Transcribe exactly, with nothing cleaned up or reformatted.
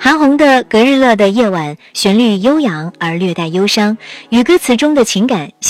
韩红的《隔日乐的夜晚》旋律悠扬而略带忧伤，与歌词中的情感